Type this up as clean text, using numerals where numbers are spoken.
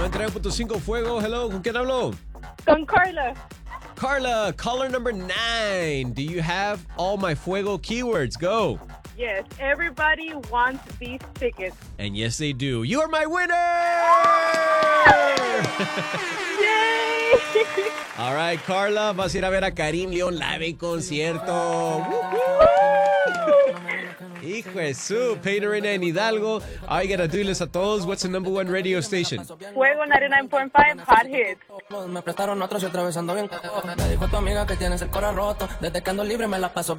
93.5 Fuego, hello, ¿con quién hablo? Con Carla. Carla, caller number 9. Do you have all my Fuego keywords? Go. Yes, everybody wants these tickets. And yes, they do. You are my winner! Yay! All right, Carla, vas a ir a ver a Karim León live en concierto. Hijo de su, Pain Arena en Hidalgo. I gotta do this a todos. What's the number one radio station? Fuego 99.5 Hot Hits. Me prestaron otros y atravesando bien. Me dijo tu amiga que tienes el corazón roto. Desde que ando libre me la paso bien.